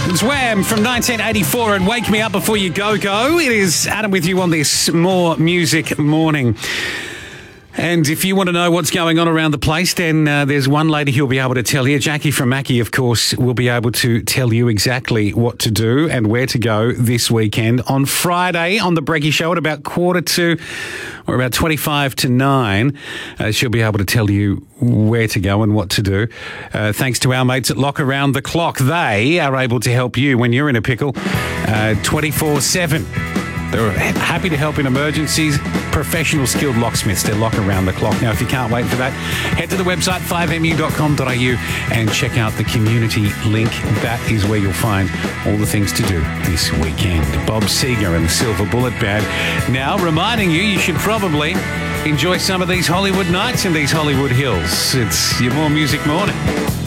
It's Wham from 1984 and Wake Me Up Before You Go Go. It is Adam with you on this More Music morning. And if you want to know what's going on around the place, then there's one lady who'll be able to tell you. Jackie from Mackie, of course, will be able to tell you exactly what to do and where to go this weekend. On Friday on The Brekkie Show at about 8:45 or about 25 to 9, she'll be able to tell you where to go and what to do. Thanks to our mates at Lock Around the Clock. They are able to help you when you're in a pickle 24/7. They're happy to help in emergencies. Professional skilled locksmiths. They lock around the clock. Now, if you can't wait for that, head to the website 5mu.com.au and check out the community link. That is where you'll find all the things to do this weekend. Bob Seger and the Silver Bullet Band. Now, reminding you should probably enjoy some of these Hollywood nights in these Hollywood hills. It's your More Music morning.